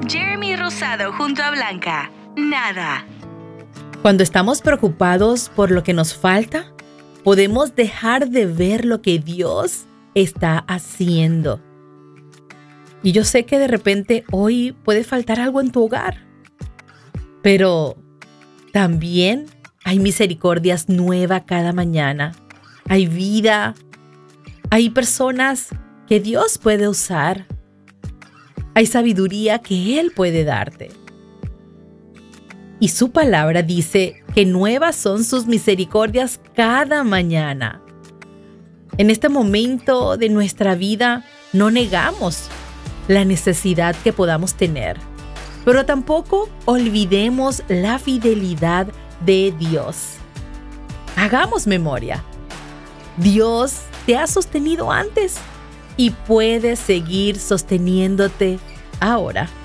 Jeremy Rosado junto a Blanca. Nada. Cuando estamos preocupados por lo que nos falta, podemos dejar de ver lo que Dios está haciendo. Y yo sé que de repente hoy puede faltar algo en tu hogar, pero también hay misericordias nuevas cada mañana. Hay vida, hay personas que Dios puede usar. Hay sabiduría que Él puede darte. Y su palabra dice que nuevas son sus misericordias cada mañana. En este momento de nuestra vida no negamos la necesidad que podamos tener, pero tampoco olvidemos la fidelidad de Dios. Hagamos memoria. Dios te ha sostenido antes y puede seguir sosteniéndote ahora.